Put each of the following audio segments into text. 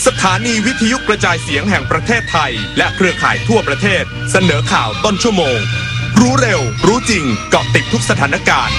ถานีวิทยุกระจายเสียงแห่งประเทศไทยและเครือข่ายทั่วประเทศเสนอข่าวต้นชั่วโมงรู้เร็วรู้จริงเกาะติดทุกสถานการณ์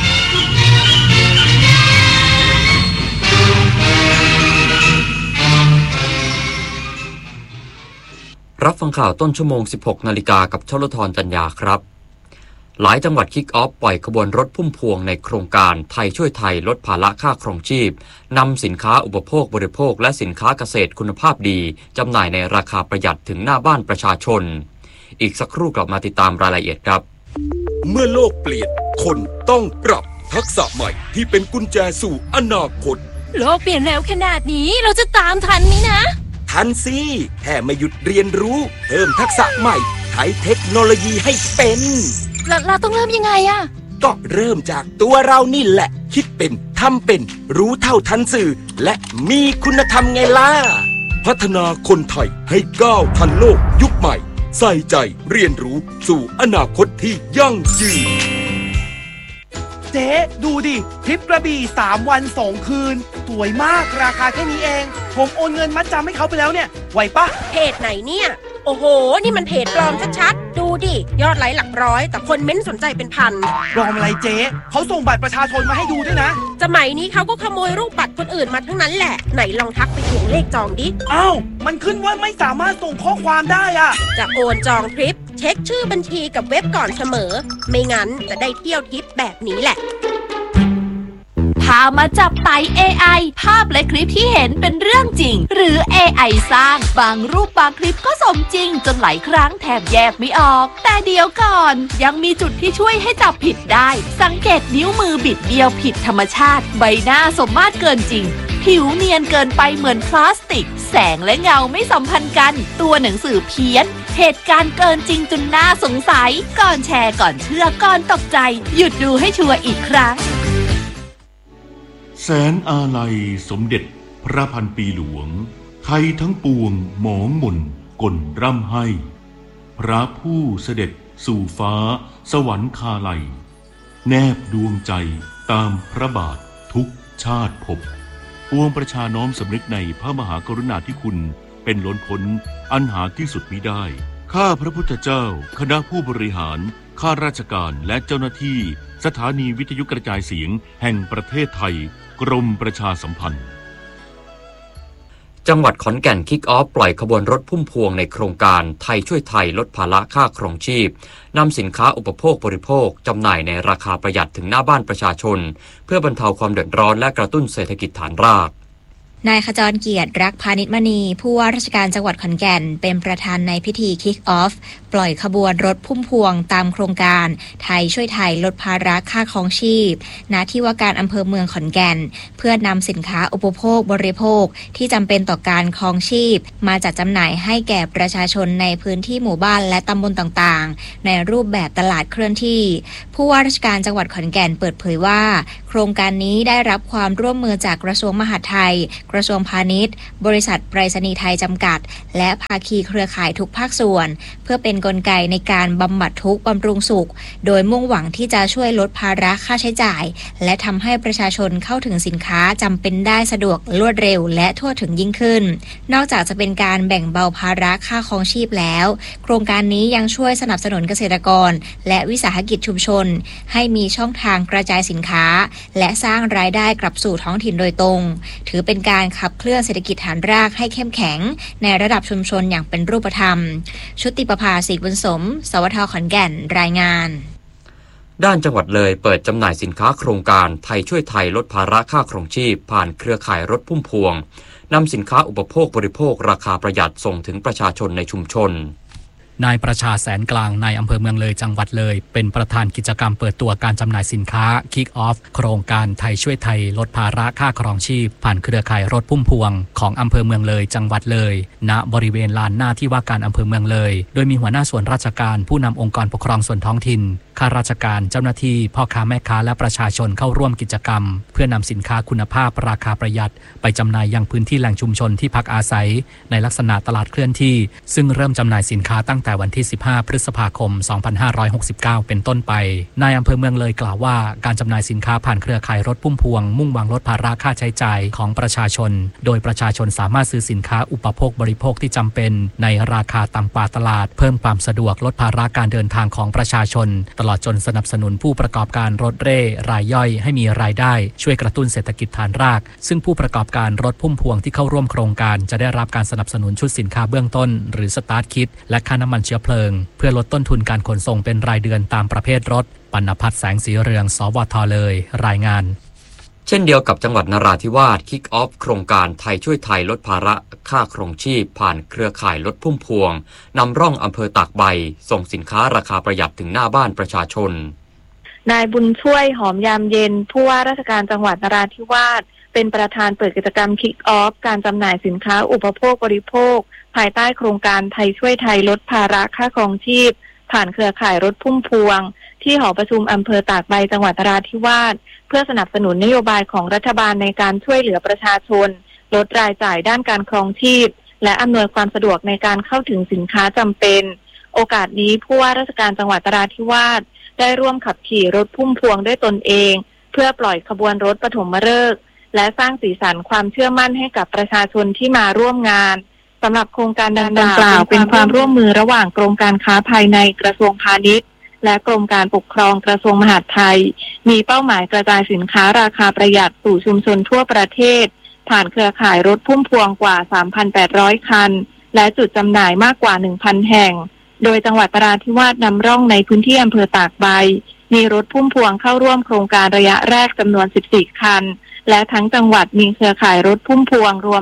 รับฟังข่าวต้นชั่วโมง 16 นาฬิกากับชลธรจัญญาครับหลายจังหวัดคิกออฟปล่อยขบวนรถพุ่มพวงในโครงการไทยช่วยไทยลดภาระค่าครองชีพนำสินค้าอุปโภคบริโภคและสินค้าเกษตรคุณภาพดีจำหน่ายในราคาประหยัดถึงหน้าบ้านประชาชนอีกสักครู่กลับมาติดตามรายละเอียดครับเมื่อโลกเปลี่ยนคนต้องปรับทักษะใหม่ที่เป็นกุญแจสู่อนาคตโลกเปลี่ยนเร็วขนาดนี้เราจะตามทันไหมนะทันสิแค่ไม่หยุดเรียนรู้เพิ่มทักษะใหม่ใช้เทคโนโลยีให้เป็นเราต้องเริ่มยังไงอะก็เริ่มจากตัวเรานี่แหละคิดเป็นทำเป็นรู้เท่าทันสื่อและมีคุณธรรมไงล่ะพัฒนาคนไทยให้ก้าวทันโลกยุคใหม่ใส่ใจเรียนรู้สู่อนาคตที่ยั่งยืนเจ๊ดูดิทริปกระบี่3 วัน 2 คืนสวยมากราคาแค่นี้เองผมโอนเงินมัดจำให้เขาไปแล้วเนี่ยไหวปะเพจไหนเนี่ยโอ้โหนี่มันเพจปลอมชัดๆดูดิยอดไลค์หลักร้อยแต่คนเม้นสนใจเป็นพันปลอมอะไรเจ๊เขาส่งบัตรประชาชนมาให้ดูด้วยนะสมัยนี้เขาก็ขโมยรูปบัตรคนอื่นมาทั้งนั้นแหละไหนลองทักไปทวงเลขจองดิอ้าวมันขึ้นว่าไม่สามารถส่งข้อความได้อะจะโอนจองทริปเช็คชื่อบัญชีกับเว็บก่อนเสมอไม่งั้นจะได้เที่ยวทริปแบบนี้แหละพามาจับไต่ AI ภาพและคลิปที่เห็นเป็นเรื่องจริงหรือ AI สร้างบางรูปบางคลิปก็สมจริงจนหลายครั้งแทบแยกไม่ออกแต่เดี๋ยวก่อนยังมีจุดที่ช่วยให้จับผิดได้สังเกตนิ้วมือบิดเบี้ยวผิดธรรมชาติใบหน้าสมมาตรเกินจริงผิวเนียนเกินไปเหมือนพลาสติกแสงและเงาไม่สัมพันธ์กันตัวหนังสือเพี้ยนเหตุการณ์เกินจริงจนน่าสงสัยก่อนแชร์ก่อนเชื่อก่อนตกใจหยุดดูให้ชัวร์อีกครั้งแสนอาลัยสมเด็จพระพันปีหลวงไทยทั้งปวงหมองหม่นก่นร่ำให้พระผู้เสด็จสู่ฟ้าสวรรคาลัยแนบดวงใจตามพระบาททุกชาติภพปวงประชาน้อมสำนึกในพระมหากรุณาธิคุณเป็นล้นพ้นอันหาที่สุดมิได้ข้าพระพุทธเจ้าคณะผู้บริหารข้าราชการและเจ้าหน้าที่สถานีวิทยุกระจายเสียงแห่งประเทศไทยกรมประชาสัมพันธ์จังหวัดขอนแก่นคิกออฟปล่อยขบวนรถพุ่มพวงในโครงการไทยช่วยไทยลดภาระค่าครองชีพนำสินค้าอุปโภคบริโภคจำหน่ายในราคาประหยัดถึงหน้าบ้านประชาชนเพื่อบรรเทาความเดือดร้อนและกระตุ้นเศรษฐกิจฐานรากนายขจรเกียรติรักพานิชมณีผู้ว่าราชการจังหวัดขอนแก่นเป็นประธานในพิธีคิกออฟปล่อยขบวนรถพุ่มพวงตามโครงการไทยช่วยไทยลดภาระค่าครองชีพณที่ว่าการอำเภอเมืองขอนแก่นเพื่อนำสินค้าอุปโภคบริโภคที่จำเป็นต่อการครองชีพมาจัดจำหน่ายให้แก่ประชาชนในพื้นที่หมู่บ้านและตำบลต่างๆในรูปแบบตลาดเคลื่อนที่ผู้ว่าราชการจังหวัดขอนแก่นเปิดเผยว่าโครงการนี้ได้รับความร่วมมือจากกระทรวงมหาดไทยกระทรวงพาณิชย์บริษัทไปรษณีย์ไทยจำกัดและภาคีเครือข่ายทุกภาคส่วนเพื่อเป็นกลไกในการบำบัดทุกข์บำรุงสุขโดยมุ่งหวังที่จะช่วยลดภาระค่าใช้จ่ายและทำให้ประชาชนเข้าถึงสินค้าจำเป็นได้สะดวกรวดเร็วและทั่วถึงยิ่งขึ้นนอกจากจะเป็นการแบ่งเบาภาระค่าครองชีพแล้วโครงการนี้ยังช่วยสนับสนุนเกษตรกรและวิสาหกิจชุมชนให้มีช่องทางกระจายสินค้าและสร้างรายได้กลับสู่ท้องถิ่นโดยตรงถือเป็นการขับเคลื่อนเศรษฐกิจฐานรากให้เข้มแข็งในระดับชุมชนอย่างเป็นรูปธรรมชุติประภาศรีบุญสมสวท.ขอนแก่นรายงานด้านจังหวัดเลยเปิดจำหน่ายสินค้าโครงการไทยช่วยไทยลดภาระค่าครองชีพผ่านเครือข่ายรถพุ่มพวงนำสินค้าอุปโภคบริโภคราคาประหยัดส่งถึงประชาชนในชุมชนนายประชาแสนกลางนายอำเภอเมืองเลยจังหวัดเลยเป็นประธานกิจกรรมเปิดตัวการจำหน่ายสินค้า Kick Off โครงการไทยช่วยไทยลดภาระค่าครองชีพผ่านเครือข่ายรถพุ่มพวงของอำเภอเมืองเลยจังหวัดเลยณบริเวณลานหน้าที่ว่าการอำเภอเมืองเลยโดยมีหัวหน้าส่วนราชการผู้นำองค์กรปกครองส่วนท้องถิ่นข้าราชการเจ้าหน้าที่พ่อค้าแม่ค้าและประชาชนเข้าร่วมกิจกรรมเพื่อนำสินค้าคุณภาพราคาประหยัดไปจำหน่ายยังพื้นที่แหล่งชุมชนที่พักอาศัยในลักษณะตลาดเคลื่อนที่ซึ่งเริ่มจำหน่ายสินค้าตั้งแต่วันที่15พฤษภาคม2569เป็นต้นไปนายอำเภอเมืองเลยกล่าวว่าการจำหน่ายสินค้าผ่านเครือข่ายรถพุ่มพวงมุ่งหวังลดภาระค่าใช้จ่ายของประชาชนโดยประชาชนสามารถซื้อสินค้าอุปโภคบริโภคที่จำเป็นในราคาต่ำกว่าตลาดเพิ่มความสะดวกลดภาระการเดินทางของประชาชนตลอดจนสนับสนุนผู้ประกอบการรถเร่รายย่อยให้มีรายได้ช่วยกระตุ้นเศรษฐกิจฐานรากซึ่งผู้ประกอบการรถพุ่มพวงที่เข้าร่วมโครงการจะได้รับการสนับสนุนชุดสินค้าเบื้องต้นหรือสตาร์ทคิทและค่าน้ำมันเชื้อเพลิงเพื่อลดต้นทุนการขนส่งเป็นรายเดือนตามประเภทรถปณพัฒน์แสงสีเรืองสวทเลยรายงานเช่นเดียวกับจังหวัดนราธิวาสคิกออฟโครงการไทยช่วยไทยลดภาระค่าครองชีพผ่านเครือข่ายรถพุ่มพวงนำร่องอำเภอตากใบส่งสินค้าราคาประหยัดถึงหน้าบ้านประชาชนนายบุญช่วยหอมยามเย็นผู้ว่าราชการจังหวัดนราธิวาสเป็นประธานเปิดกิจกรรมคิกออฟการจำหน่ายสินค้าอุปโภคบริโภคภายใต้โครงการไทยช่วยไทยลดภาระค่าครองชีพผ่านเครือข่ายรถพุ่มพวงที่หอประชุมอำเภอตากใบจังหวัดนราธิวาสเพื่อสนับสนุนนโยบายของรัฐบาลในการช่วยเหลือประชาชนลดรายจ่ายด้านการครองชีพและอำนวยความสะดวกในการเข้าถึงสินค้าจำเป็นโอกาสนี้ผู้ว่าราชการจังหวัดนราธิวาสได้ร่วมขับขี่รถพุ่มพวงด้วยตนเองเพื่อปล่อยขบวนรถปฐมฤกษ์และสร้างสีสันความเชื่อมั่นให้กับประชาชนที่มาร่วมงานสำหรับโครงการดังกล่าวเป็นความร่วมมือระหว่างกรมการค้าภายในกระทรวงพาณิชย์และกรมการปกครองกระทรวงมหาดไทยมีเป้าหมายกระจายสินค้าราคาประหยัดสู่ชุมชนทั่วประเทศผ่านเครือข่ายรถพุ่มพวงกว่า 3,800 คันและจุดจำหน่ายมากกว่า 1,000 แห่งโดยจังหวัดนราธิวาสนำร่องในพื้นที่อำเภอตากใบมีรถพุ่มพวงเข้าร่วมโครงการระยะแรกจำนวน 14 คันและทั้งจังหวัดมีเครือข่ายรถพุ่มพวงรวม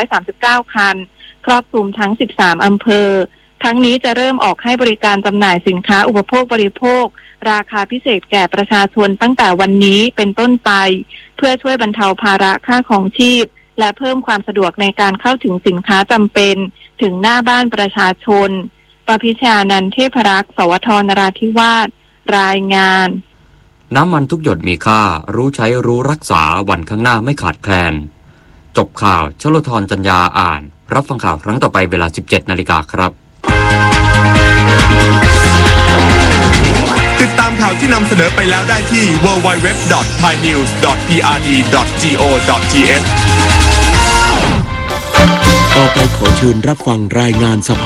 239 คันครอบคลุมทั้ง 13 อำเภอทั้งนี้จะเริ่มออกให้บริการจำหน่ายสินค้าอุปโภคบริโภคราคาพิเศษแก่ประชาชนตั้งแต่วันนี้เป็นต้นไปเพื่อช่วยบรรเทาภาระค่าครองชีพและเพิ่มความสะดวกในการเข้าถึงสินค้าจำเป็นถึงหน้าบ้านประชาชนปพิชานันท์เทพรักษ์สวทนราธิวาสรายงานน้ำมันทุกหยดมีค่ารู้ใช้รู้รักษาวันข้างหน้าไม่ขาดแคลนจบข่าวชลธรจัญญาอ่านรับฟังข่าวครั้งต่อไปเวลา 17:00 น.ครับติดตามข่าวที่นำเสนอไปแล้วได้ที่ www.thainews.prd.go.th ต่อไปขอเชิญรับฟังรายงานสภา